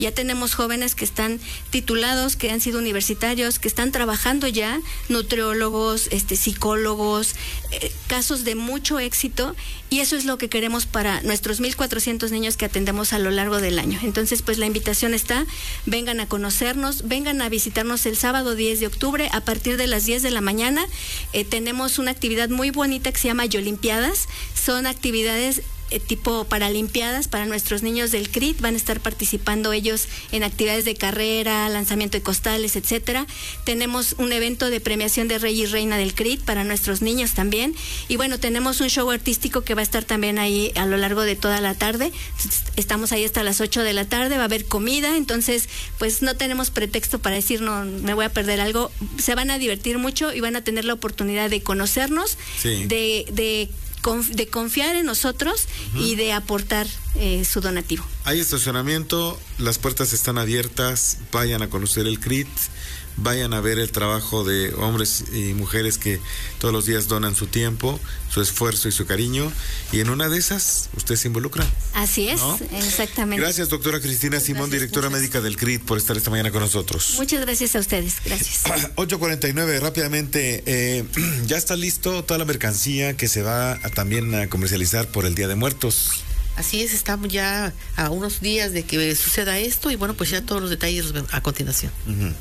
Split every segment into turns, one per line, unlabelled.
Ya tenemos jóvenes que están titulados, que han sido universitarios, que están trabajando ya, nutriólogos, psicólogos, casos de mucho éxito, y eso es lo que queremos para nuestros 1,400 niños que atendemos a lo largo del año. Entonces, pues la invitación está, vengan a conocernos, vengan a visitarnos el sábado 10 de octubre a partir de las 10 de la mañana. Tenemos una actividad muy bonita que se llama Yolimpiadas. Son actividades tipo paralimpiadas para nuestros niños del CRIT. Van a estar participando ellos en actividades de carrera, lanzamiento de costales, etcétera. Tenemos un evento de premiación de Rey y Reina del CRIT para nuestros niños también. Y bueno, tenemos un show artístico que va a estar también ahí a lo largo de toda la tarde. Estamos ahí hasta las 8 de la tarde, va a haber comida, entonces pues no tenemos pretexto para decir no, me voy a perder algo. Se van a divertir mucho y van a tener la oportunidad de conocernos, sí, de confiar en nosotros, uh-huh, y de aportar su donativo.
Hay estacionamiento, las puertas están abiertas, vayan a conocer el CRIT, vayan a ver el trabajo de hombres y mujeres que todos los días donan su tiempo, su esfuerzo y su cariño, y en una de esas usted se involucra.
Así es, ¿no? Exactamente.
Gracias, doctora Cristina Simón, directora médica del CRIT, por estar esta mañana con nosotros.
Muchas gracias a ustedes, gracias.
8:49, rápidamente, ya está listo toda la mercancía que se va también a comercializar por el Día de Muertos.
Así es, estamos ya a unos días de que suceda esto, y bueno, pues ya todos los detalles a continuación.
Uh-huh.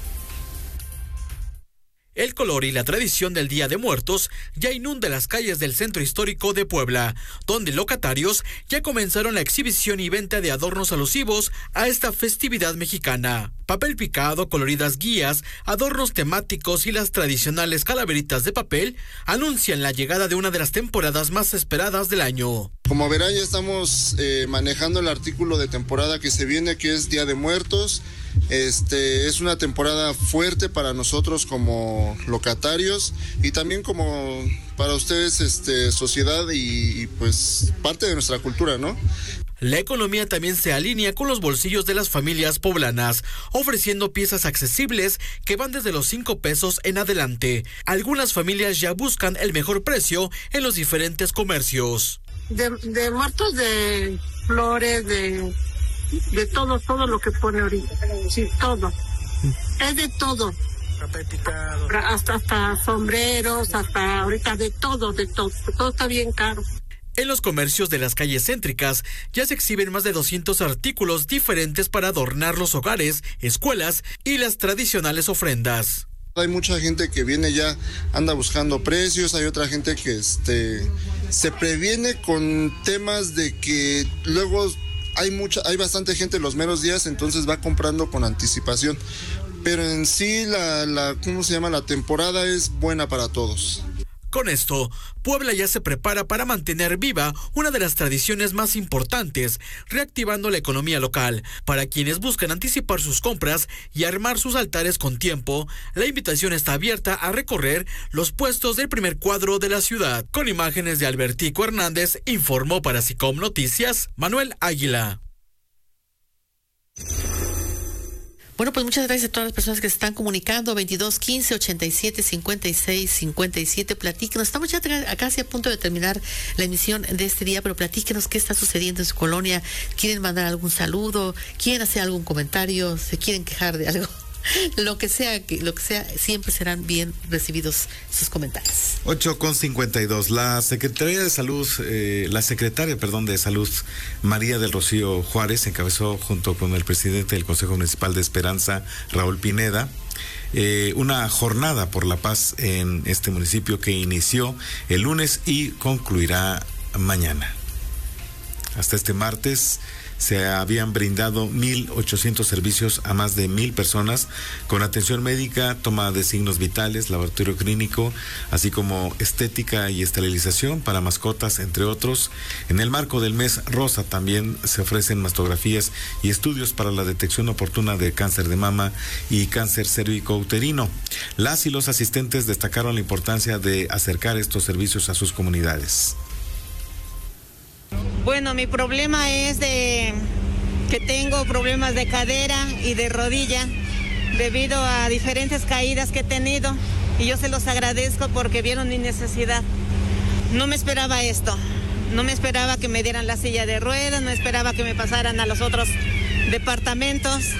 El color y la tradición del Día de Muertos ya inunda las calles del centro histórico de Puebla, donde locatarios ya comenzaron la exhibición y venta de adornos alusivos a esta festividad mexicana. Papel picado, coloridas guías, adornos temáticos y las tradicionales calaveritas de papel anuncian la llegada de una de las temporadas más esperadas del año.
Como verán, ya estamos manejando el artículo de temporada que se viene, que es Día de Muertos. Es una temporada fuerte para nosotros como locatarios y también como para ustedes, sociedad y pues parte de nuestra cultura, ¿no?
La economía también se alinea con los bolsillos de las familias poblanas, ofreciendo piezas accesibles que van desde los 5 pesos en adelante. Algunas familias ya buscan el mejor precio en los diferentes comercios.
De muertos, de flores, de todo lo que pone ahorita. Sí, todo. Es de todo. Hasta sombreros, hasta ahorita de todo. Todo está bien caro.
En los comercios de las calles céntricas ya se exhiben más de 200 artículos diferentes para adornar los hogares, escuelas y las tradicionales ofrendas.
Hay mucha gente que viene ya, anda buscando precios, hay otra gente que se previene con temas de que luego hay bastante gente los meros días, entonces va comprando con anticipación. Pero en sí la temporada es buena para todos.
Con esto, Puebla ya se prepara para mantener viva una de las tradiciones más importantes, reactivando la economía local. Para quienes buscan anticipar sus compras y armar sus altares con tiempo, la invitación está abierta a recorrer los puestos del primer cuadro de la ciudad. Con imágenes de Albertico Hernández, informó para SICOM Noticias, Manuel Águila.
Bueno, pues muchas gracias a todas las personas que se están comunicando. 22 15 87 56 57. Platíquenos. Estamos ya casi a punto de terminar la emisión de este día, pero platíquenos qué está sucediendo en su colonia. ¿Quieren mandar algún saludo? ¿Quieren hacer algún comentario? ¿Se quieren quejar de algo? Lo que sea, siempre serán bien recibidos sus comentarios.
8:52. La secretaria de Salud María del Rocío Juárez encabezó junto con el presidente del Consejo Municipal de Esperanza, Raúl Pineda, una jornada por la paz en este municipio que inició el lunes y concluirá mañana. Hasta este martes se habían brindado 1,800 servicios a más de 1,000 personas con atención médica, toma de signos vitales, laboratorio clínico, así como estética y esterilización para mascotas, entre otros. En el marco del mes rosa también se ofrecen mastografías y estudios para la detección oportuna de cáncer de mama y cáncer cervicouterino. Las y los asistentes destacaron la importancia de acercar estos servicios a sus comunidades.
Bueno, mi problema es de que tengo problemas de cadera y de rodilla debido a diferentes caídas que he tenido, y yo se los agradezco porque vieron mi necesidad. No me esperaba esto, no me esperaba que me dieran la silla de ruedas, no esperaba que me pasaran a los otros departamentos